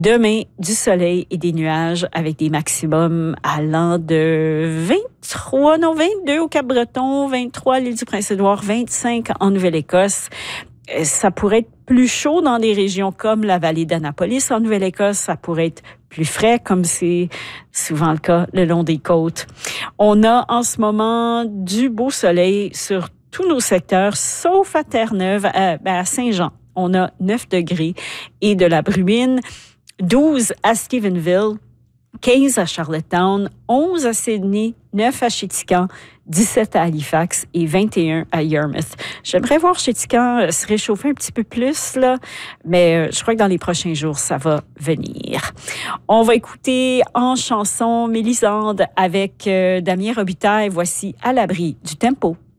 Demain, du soleil et des nuages avec des maximums allant de 22 au Cap-Breton, 23 à l'île du Prince-Édouard, 25 en Nouvelle-Écosse. Ça pourrait être plus chaud dans des régions comme la vallée d'Annapolis en Nouvelle-Écosse. Ça pourrait être plus frais, comme c'est souvent le cas le long des côtes. On a en ce moment du beau soleil sur tous nos secteurs, sauf à Terre-Neuve, à Saint-Jean. On a 9 degrés et de la bruine. 12 à Stephenville, 15 à Charlottetown, 11 à Sydney, 9 à Chéticamp, 17 à Halifax et 21 à Yarmouth. J'aimerais voir Chéticamp se réchauffer un petit peu plus, là, mais je crois que dans les prochains jours, ça va venir. On va écouter en chanson Mélisande avec Damien Robitaille. Voici À l'abri du tempo.